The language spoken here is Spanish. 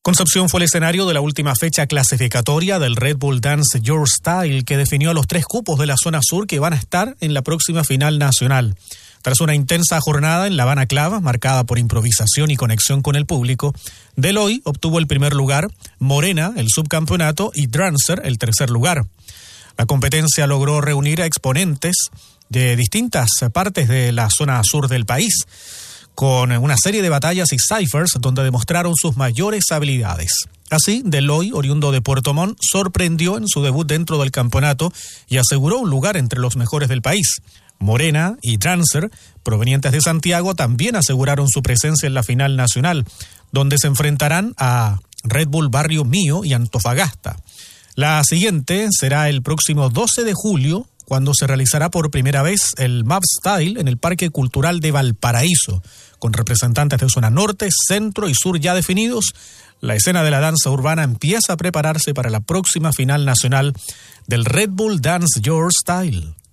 Concepción fue el escenario de la última fecha clasificatoria del Red Bull Dance Your Style, que definió a los 3 cupos de la zona sur que van a estar en la próxima final nacional. Tras una intensa jornada en La Habana Club, marcada por improvisación y conexión con el público, Deloy obtuvo el primer lugar, Morena el subcampeonato y Drancer el tercer lugar. La competencia logró reunir a exponentes de distintas partes de la zona sur del país, con una serie de batallas y ciphers donde demostraron sus mayores habilidades. Así, Deloy, oriundo de Puerto Montt, sorprendió en su debut dentro del campeonato y aseguró un lugar entre los mejores del país. Morena y Drancer, provenientes de Santiago, también aseguraron su presencia en la final nacional, donde se enfrentarán a Red Bull Barrio Mío y Antofagasta. La siguiente será el próximo 12 de julio, cuando se realizará por primera vez el Map Style en el Parque Cultural de Valparaíso, con representantes de zona norte, centro y sur ya definidos. La escena de la danza urbana empieza a prepararse para la próxima final nacional del Red Bull Dance Your Style.